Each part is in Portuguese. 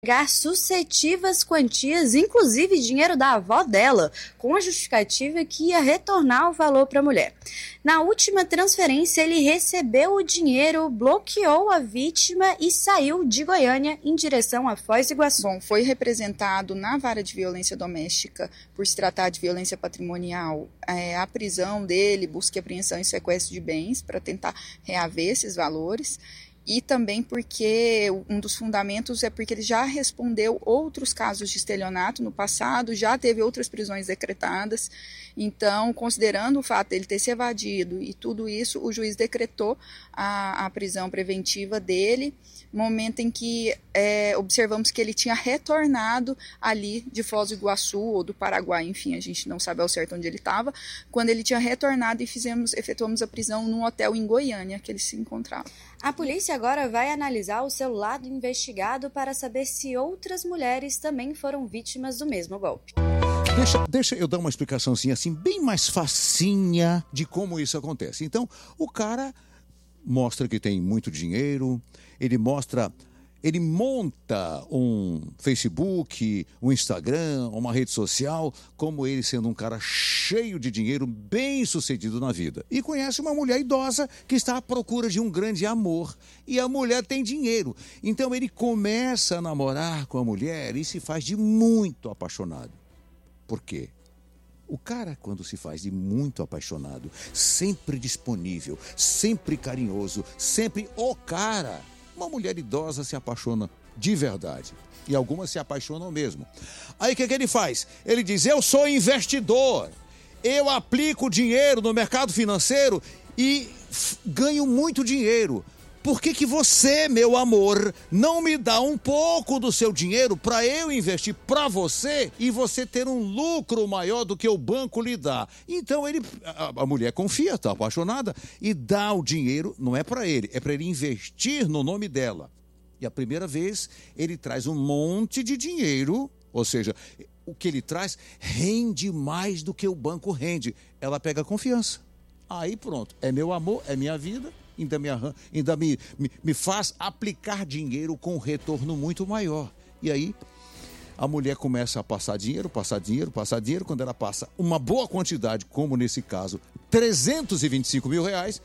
Pagar sucessivas quantias, inclusive dinheiro da avó dela, com a justificativa que ia retornar o valor para a mulher. Na última transferência, ele recebeu o dinheiro, bloqueou a vítima e saiu de Goiânia em direção a Foz do Iguaçu. Bom, foi representado na vara de violência doméstica por se tratar de violência patrimonial a prisão dele, busca e apreensão e sequestro de bens para tentar reaver esses valores. E também porque um dos fundamentos é porque ele já respondeu outros casos de estelionato no passado, já teve outras prisões decretadas. Então, considerando o fato dele ter se evadido e tudo isso, o juiz decretou a prisão preventiva dele, momento em que observamos que ele tinha retornado ali de Foz do Iguaçu ou do Paraguai, enfim, a gente não sabe ao certo onde ele estava, quando ele tinha retornado e efetuamos a prisão num hotel em Goiânia que ele se encontrava. A polícia agora vai analisar o celular do investigado para saber se outras mulheres também foram vítimas do mesmo golpe. Deixa eu dar uma explicaçãozinha assim, bem mais facinha de como isso acontece. Então, o cara mostra que tem muito dinheiro, ele monta um Facebook, um Instagram, uma rede social, como ele sendo um cara cheio de dinheiro, bem sucedido na vida. E conhece uma mulher idosa que está à procura de um grande amor. E a mulher tem dinheiro. Então ele começa a namorar com a mulher e se faz de muito apaixonado. Por quê? O cara, quando se faz de muito apaixonado, sempre disponível, sempre carinhoso, sempre o cara. Uma mulher idosa se apaixona de verdade. E algumas se apaixonam mesmo. Aí o que ele faz? Ele diz, eu sou investidor. Eu aplico dinheiro no mercado financeiro e ganho muito dinheiro. Por que você, meu amor, não me dá um pouco do seu dinheiro para eu investir para você e você ter um lucro maior do que o banco lhe dá? Então a mulher confia, está apaixonada e dá o dinheiro, não é para ele, é para ele investir no nome dela. E a primeira vez ele traz um monte de dinheiro, ou seja, o que ele traz rende mais do que o banco rende. Ela pega confiança. Aí pronto, é meu amor, é minha vida. Ainda me faz aplicar dinheiro com retorno muito maior. E aí, a mulher começa a passar dinheiro. Quando ela passa uma boa quantidade, como nesse caso, R$325 mil,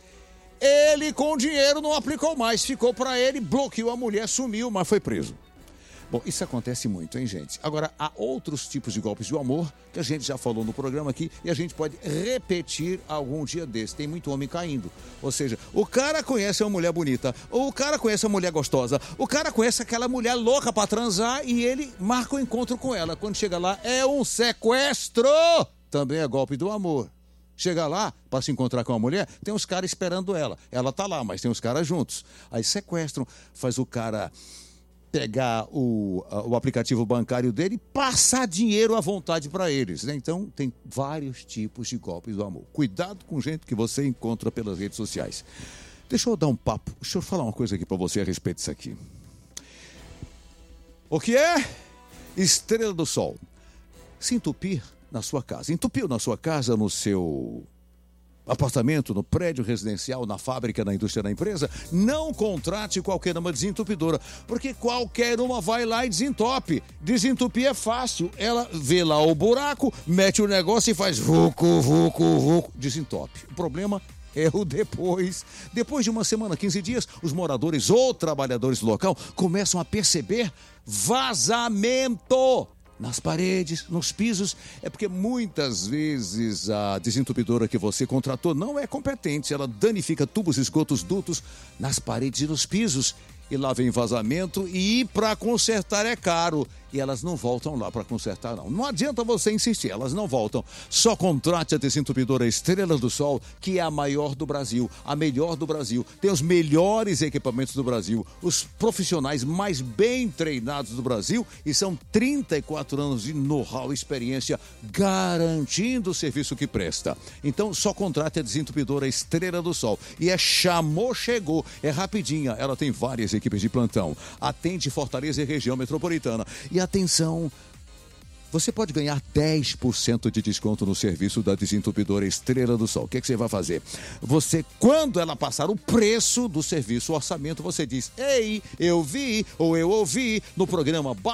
ele com o dinheiro não aplicou mais. Ficou para ele, bloqueou a mulher, sumiu, mas foi preso. Bom, isso acontece muito, hein, gente? Agora, há outros tipos de golpes de amor que a gente já falou no programa aqui e a gente pode repetir algum dia desse. Tem muito homem caindo. Ou seja, o cara conhece uma mulher bonita, ou o cara conhece uma mulher gostosa, o cara conhece aquela mulher louca pra transar e ele marca o encontro com ela. Quando chega lá, é um sequestro! Também é golpe do amor. Chega lá para se encontrar com a mulher, tem uns caras esperando ela. Ela tá lá, mas tem uns caras juntos. Aí sequestram, faz o cara pegar o aplicativo bancário dele e passar dinheiro à vontade para eles, né? Então, tem vários tipos de golpes do amor. Cuidado com gente que você encontra pelas redes sociais. Deixa eu dar um papo, deixa eu falar uma coisa aqui para você a respeito disso aqui. O que é? Estrela do Sol. Se entupir na sua casa. Entupiu na sua casa, no seu apartamento, no prédio residencial, na fábrica, na indústria, na empresa, não contrate qualquer uma desentupidora, porque qualquer uma vai lá e desentope. Desentupir é fácil. Ela vê lá o buraco, mete o negócio e faz vucu, desentope. O problema é o depois. Depois de uma semana, 15 dias, os moradores ou trabalhadores do local começam a perceber vazamento nas paredes, nos pisos. É porque muitas vezes a desentupidora que você contratou não é competente. Ela danifica tubos, esgotos, dutos nas paredes e nos pisos. E lá vem vazamento e para consertar é caro. E elas não voltam lá para consertar, não. Não adianta você insistir, elas não voltam. Só contrate a desentupidora Estrela do Sol, que é a maior do Brasil, a melhor do Brasil. Tem os melhores equipamentos do Brasil, os profissionais mais bem treinados do Brasil e são 34 anos de know-how e experiência garantindo o serviço que presta. Então, só contrate a desentupidora Estrela do Sol. E chamou, chegou. É rapidinha, ela tem várias equipes de plantão. Atende Fortaleza e região metropolitana. E atenção, você pode ganhar 10% de desconto no serviço da desentupidora Estrela do Sol. O que você vai fazer? Você, quando ela passar o preço do serviço, o orçamento, você diz: ei, eu vi ou eu ouvi no programa